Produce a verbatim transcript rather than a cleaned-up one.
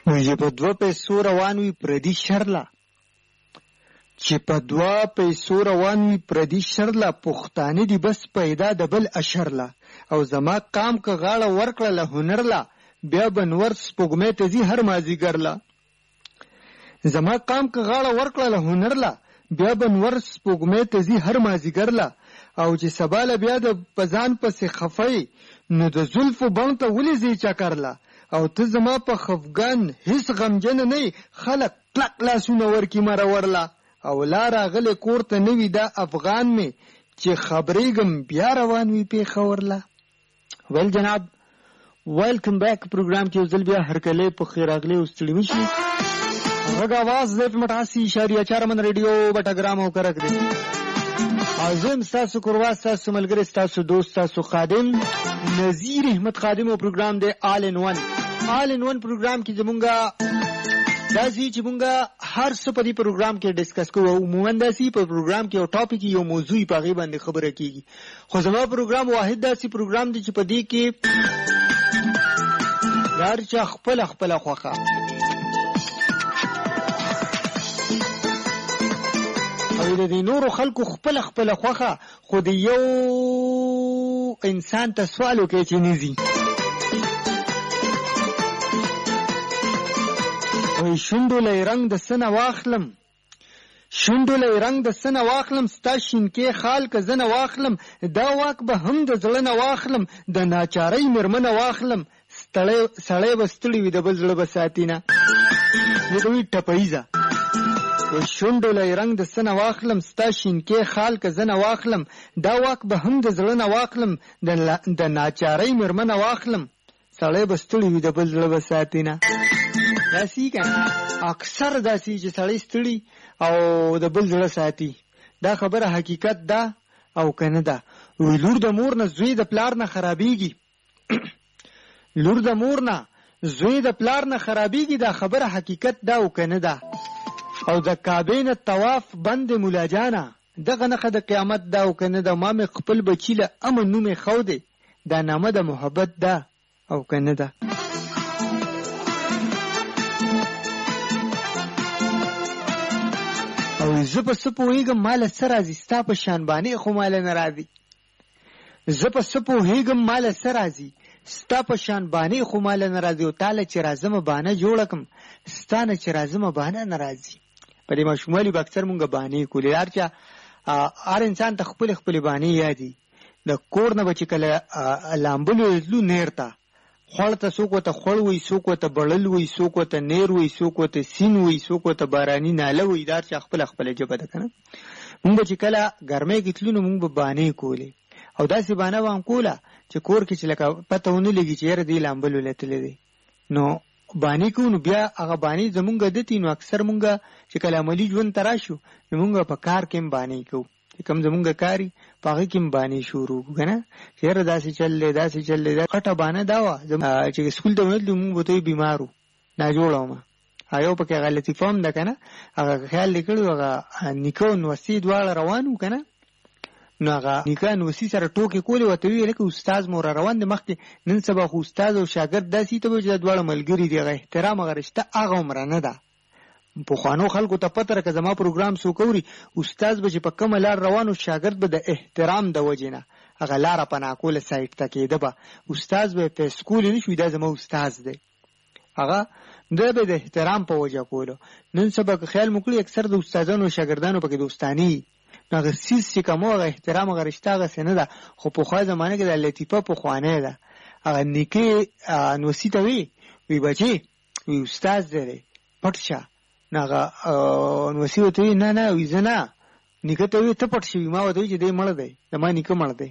چې په دوه پیسو روان وي پردي شرله چې په دوه پیسو روان وي پردي شرله پښتانه دي بس پیدا د بل اشرله او زما قام که غاړه ورکړه له هنرله بیا بنور سپوږمۍ ته ځي هر مازدیګرله زما قام که غاړه ورکړه له هنرله بیا بنور سپوږمۍ ته ځي هر مازدیګرله او چې سباله بیا د پزان پسې خفی نو د زلفو بڼ ته ولې ځي چکرله او ته زما په خفګان هیڅ غمجن نه خلک کلک لاسونه ورکي مرورله او لا راغلی کور ته نه وي دا افغان مې چې خبرېږم بیا روان وي پېښورله. ویل جناب ویلکم بیک پروګرام کې یو ځل بیا هرکلی په خیر راغلی او ستړي مشي غږ اواز د مټاسي اشاریه چار من ریډیو بټګرام او کرک دی عظیم ستاسو کوروا ستاسو ملګری ستاسو دوست ستاسو خادم نذیر احمد خادم او پروګرام دی آل ان ون آل ان ون پروګرام کې زمونږه داسې چې مونږه هر څه په دې پروګرام کې ډسکس کوو عموما داسې په پروګرام کې یو ټاپک یو موضوع په هغې باندې خبره کېږي خو زما پروګرام واحد داسې پروګرام دی چې په دې کې هر چا خپله خپله خوښه او د دې نورو خلکو خپله خپله خوښه خو د یو انسان ته سوال وکړي چې نه ځي وی شونډو لی رنگ د سنه واخلم شونډو لی رنگ د سنه واخلم ستا شینکې خال که زنه واخلم دا واک به هم د زړه نه واخلم د ناچارۍ مېرمنه واخلم سړی به ستړي وي د بل زړه به ساتي نه دې ته وایي ټپیزه وی شونډو لی رنگ د سنه واخلم ستا شینکې خال که زنه واخلم دا واک به هم د زړه نه واخلم د ناچارۍ مېرمنه واخلم سړی به ستړي وي د بل زړه به ساتي نه داسې که اکثر داسې چې سړی ستړي او د بل زړه ساتي دا خبره حقیقت ده او که نه ده وی لور د مور نه زوی د پلار نه خرابېږي لور د مور نه زوی د پلار نه خرابېږي دا خبره حقیقت ده او که نه ده او د کعبې نه طواف بند مولا جانه دغه نښه د قیامت ده او که نه ده ما مې خپل بچي له امن نوم یې ښودی دا نامه د محبت ده او که نه ده او زه په څه پوهېږم ما له څه راځي ستا په شان بانې خو ما له نه راځي زه په څه پوهېږم ما له څه راځي ستا په شان بانې خو ما له نه راځي او تا له چې راځمه بانه جوړه کړم ستا نه چې راځمه بانه نه راځي په دې ماشوموالي به اکثر مونږ بانې کولې هر چا هر انسان ته خپلې خپلې بانې یادي د کور نه به چې کله لامبلو تلو نیر ته خوړ ته څوک ورته خوړ وي څوک ورته بړل وي څوک ورته نیر وي څوک ورته سین وي څوک ورته باراني ناله وي دا هر چا خپله خپله ژبه ده که نه مونږ به چې کله ګرمۍ کې تلو نو مونږ به بانې کولې او داسې بانه به هم کوله چې کور کې چې لکه پته ونه لګي چې یاره دې لامبلو لتلی دی نو بانې کوو نو بیا هغه بانې زمونږ عادت نو اکثر مونږ چې کله عملي ژوند ته راشو نو مونږ په کار کې هم بانې کوو چې کوم زمونږ کاري په هغې کې هم بانې شروع کړو که نه چې یاره داسې چل دی داسې چل دی غټه بانه دا وه چې سکول ته ونتلو مونږ به ته بیمار وو ناجوړه ومه یو پکې هغه لطیفه هم ده که نه هغه خیال یې کړی هغه نیکه او نوسي دواړه روان وو که نه نو هغه نیکه نوسي سره ټوکې کولې ورته ویې لکه استاد مو را روان دی مخکې نن سبا خو استاد او شاګرد داسې ته به چې دا دواړه ملګري دي هغه احترام هغه رشته هغه عمره نه ده پخوانو خلکو ته پته ده که زما پروګرام څوک اوري استاد به چې په کومه لار روان و شاګرد به د احترام د وجې نه هغه لاره په ناکوله سایټ ته کېده به استاد به یې پیس کولی نه شوي دا زما استاد دی هغه ده به د احترام په وجه کولو نن سبا که خیال مو کړي اکثر د استادانو او شاګردانو پکې دوستاني نو هغه څیز چې کوم هغه احترام هغه رشته هغسې نه ده خو پخوا زمانه کې دا لطیفه پخوانی ده هغه نیکې نوسي ته وي وی بچې وی استاد دی پټ شه نو هغه نوسي ورته وي نه نه وي زه نه نیکه ته وي ته پټ شوي ما ورته وي چې دی مړ دی زما نیکه مړ دی